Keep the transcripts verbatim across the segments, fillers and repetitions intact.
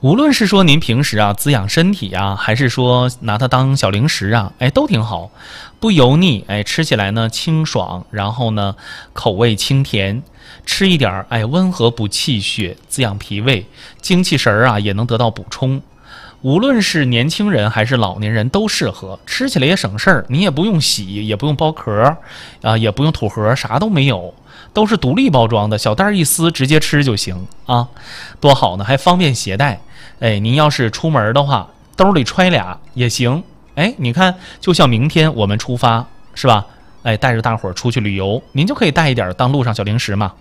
无论是说您平时啊滋养身体啊，还是说拿它当小零食啊，哎都挺好，不油腻，哎吃起来呢清爽，然后呢口味清甜，吃一点哎温和补气血，滋养脾胃，精气神儿啊也能得到补充。无论是年轻人还是老年人都适合，吃起来也省事儿，你也不用洗，也不用剥壳，啊也不用土盒，啥都没有。都是独立包装的，小袋一撕直接吃就行啊，多好呢，还方便携带。哎，您要是出门的话，兜里揣俩也行。哎，你看，就像明天我们出发是吧？哎，带着大伙儿出去旅游，您就可以带一点当路上小零食嘛。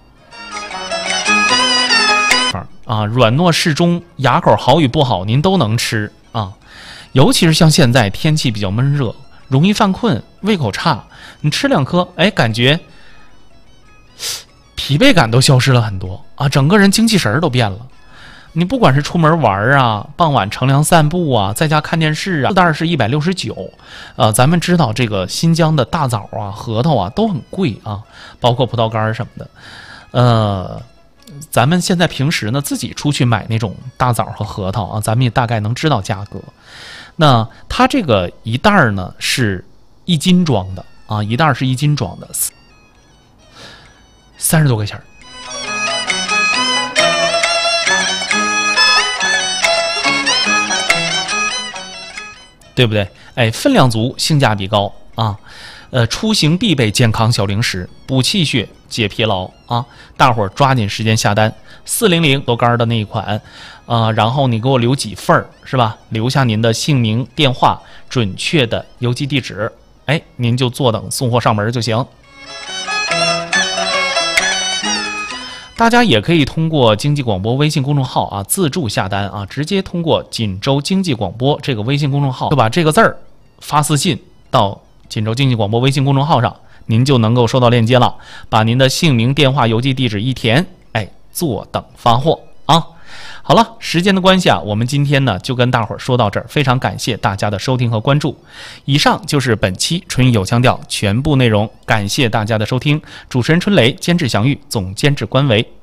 啊，软糯适中，牙口好与不好您都能吃啊。尤其是像现在天气比较闷热，容易犯困，胃口差，你吃两颗，哎，感觉疲惫感都消失了很多啊，整个人精气神都变了。你不管是出门玩啊，傍晚乘凉散步啊，在家看电视啊，四袋是一百六十九。呃，咱们知道这个新疆的大枣啊、核桃啊都很贵啊，包括葡萄干什么的。呃，咱们现在平时呢自己出去买那种大枣和核桃啊，咱们也大概能知道价格。那它这个一袋呢是一斤装的啊，一袋是一斤装的。三十多块钱，对不对？哎，分量足，性价比高啊！呃，出行必备健康小零食，补气血、解疲劳啊！大伙儿抓紧时间下单，四零零豆干的那一款啊、呃，然后你给我留几份儿是吧？留下您的姓名、电话、准确的邮寄地址，哎，您就坐等送货上门就行。大家也可以通过经济广播微信公众号啊自助下单啊，直接通过锦州经济广播这个微信公众号，就把这个字儿发私信到锦州经济广播微信公众号上，您就能够收到链接了。把您的姓名、电话、邮寄地址一填，哎，坐等发货啊。好了，时间的关系啊，我们今天呢就跟大伙儿说到这儿，非常感谢大家的收听和关注。以上就是本期春雨有腔调全部内容，感谢大家的收听。主持人春雷，监制祥玉，总监制关维。